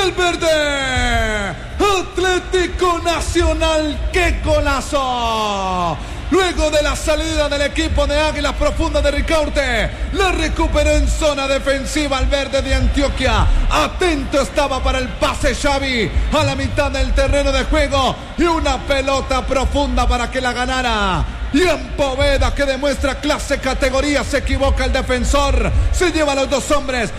del verde. Atlético Nacional, ¡qué golazo! Luego de la salida del equipo de Águilas Profundas de Ricaurte, la recuperó en zona defensiva al verde de Antioquia. Atento estaba para el pase Xavi a la mitad del terreno de juego y una pelota profunda para que la ganara. Y en Poveda, que demuestra clase, categoría, se equivoca el defensor, se lleva a los dos hombres.